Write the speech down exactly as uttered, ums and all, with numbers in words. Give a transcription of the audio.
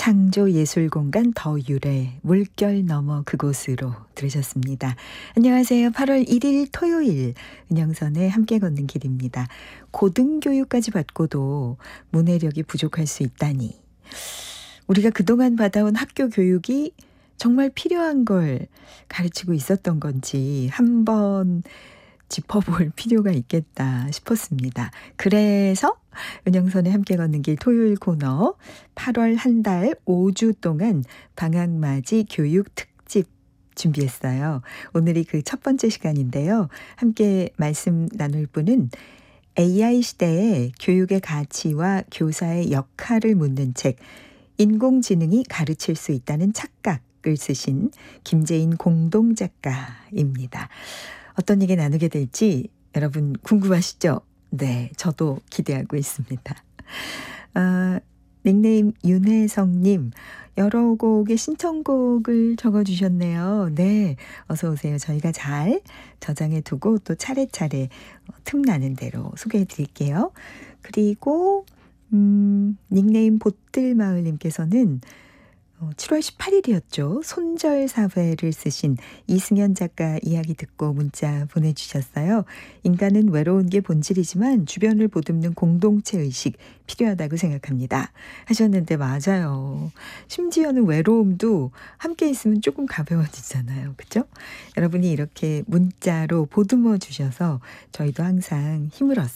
창조예술공간 더유래 물결 너머 그곳으로 들으셨습니다. 안녕하세요. 팔월 일일 토요일 은영선의 함께 걷는 길입니다. 고등교육까지 받고도 문해력이 부족할 수 있다니. 우리가 그동안 받아온 학교 교육이 정말 필요한 걸 가르치고 있었던 건지 한번 짚어볼 필요가 있겠다 싶었습니다. 그래서 은영선의 함께 걷는 길 토요일 코너 팔월 한 달 오 주 동안 방학맞이 교육 특집 준비했어요. 오늘이 그 첫 번째 시간인데요. 함께 말씀 나눌 분은 에이아이 시대의 교육의 가치와 교사의 역할을 묻는 책 인공지능이 가르칠 수 있다는 착각을 쓰신 김재인 공동작가입니다. 어떤 얘기 나누게 될지 여러분 궁금하시죠? 네, 저도 기대하고 있습니다. 아, 닉네임 윤혜성님, 여러 곡의 신청곡을 적어주셨네요. 네, 어서 오세요. 저희가 잘 저장해두고 또 차례차례 틈나는 대로 소개해드릴게요. 그리고 음, 닉네임 보뜰마을님께서는 칠월 십팔일이었죠. 손절사회를 쓰신 이승현 작가 이야기 듣고 문자 보내주셨어요. 인간은 외로운 게 본질이지만 주변을 보듬는 공동체의식 필요하다고 생각합니다. 하셨는데 맞아요. 심지어는 외로움도 함께 있으면 조금 가벼워지잖아요. 그렇죠? 여러분이 이렇게 문자로 보듬어 주셔서 저희도 항상 힘을 얻습니다.